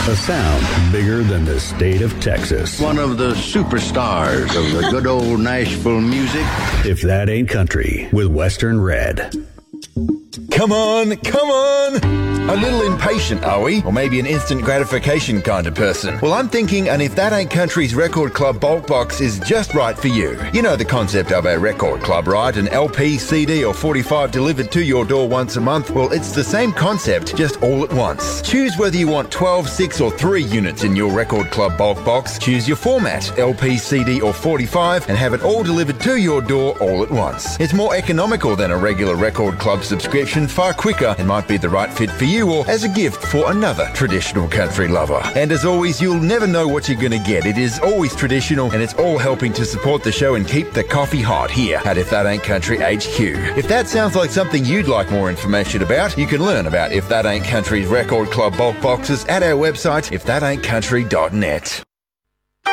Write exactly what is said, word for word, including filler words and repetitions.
A sound bigger than the state of Texas. One of the superstars of the good old Nashville music. If That Ain't Country with Western Red. Come on, come on! A little impatient, are we? Or maybe an instant gratification kind of person? Well, I'm thinking an If That Ain't Country's Record Club bulk box is just right for you. You know the concept of a record club, right? An L P, C D or forty-five delivered to your door once a month? Well, it's the same concept, just all at once. Choose whether you want twelve, six or three units in your Record Club bulk box. Choose your format, L P, C D or forty-five, and have it all delivered to your door all at once. It's more economical than a regular Record Club subscription, far quicker, and might be the right fit for you or as a gift for another traditional country lover. And as always, you'll never know what you're going to get. It is always traditional, and it's all helping to support the show and keep the coffee hot here at If That Ain't Country H Q. If that sounds like something you'd like more information about, you can learn about If That Ain't Country's Record Club bulk boxes at our website, if that ain't country dot net.